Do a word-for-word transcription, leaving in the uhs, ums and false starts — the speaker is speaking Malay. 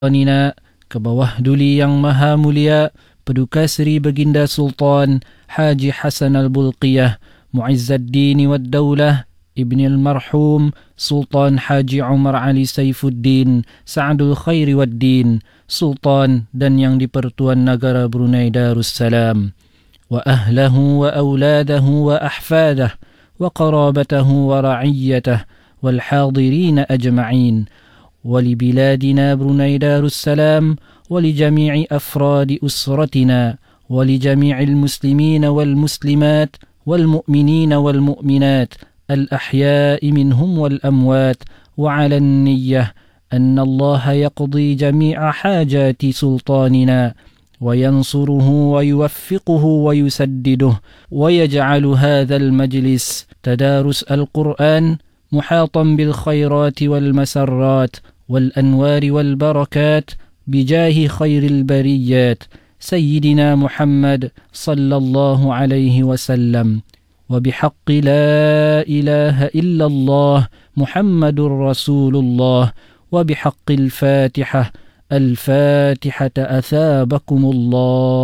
Nina, ke bawah duli yang maha mulia Paduka Seri Baginda Sultan Haji Hasan Al-Bulqiyah Mu'izzaddin wad Daulah Ibni Al-Marhum Sultan Haji Umar Ali Saifuddin Sa'adul Khairi wad Din Sultan dan yang di-Pertuan Negara Brunei Darussalam wa ahlahu wa auladahu wa ahfadah wa qarabatahu wa ra'iyyatah wal hadirin ajma'in ولبلادنا بروني دار السلام ولجميع أفراد أسرتنا ولجميع المسلمين والمسلمات والمؤمنين والمؤمنات الأحياء منهم والأموات وعلى النية أن الله يقضي جميع حاجات سلطاننا وينصره ويوفقه ويسدده ويجعل هذا المجلس تدارس القرآن محاطا بالخيرات والمسرات والأنوار والبركات بجاه خير البريات سيدنا محمد صلى الله عليه وسلم وبحق لا إله إلا الله محمد رسول الله وبحق الفاتحة الفاتحة أثابكم الله.